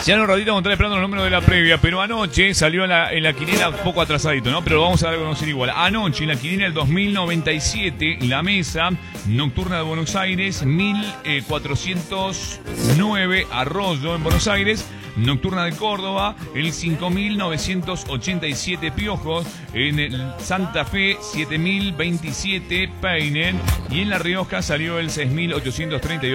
Ya en un ratito vamos a estar esperando los números de la previa, pero anoche salió en la quiniela un poco atrasadito, ¿no? Pero lo vamos a dar a conocer igual. Anoche en la quiniela del 2097, la mesa nocturna de Buenos Aires, 1409 Arroyo en Buenos Aires. Nocturna de Córdoba, el 5.987 Piojos. En el Santa Fe, 7.027 Peinen. Y en La Rioja salió el 6.838.